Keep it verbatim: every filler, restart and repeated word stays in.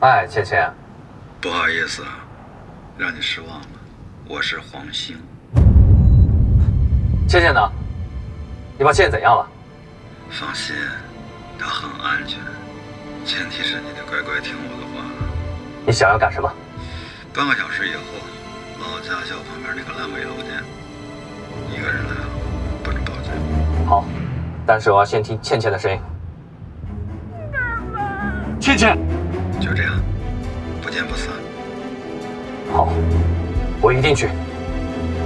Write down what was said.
哎，倩倩， 不好意思啊，让你失望了。我是黄兴。 倩倩呢？你把倩倩怎样了？ 放心，她很安全，前提是你得乖乖听我的话。 你想要干什么？ 半个小时以后，老家校旁边那个烂尾楼见。一个人来啊，不能报警。 好，但是我要先听倩倩的声音。倩倩， 就这样，不见不散。 好，我一定去。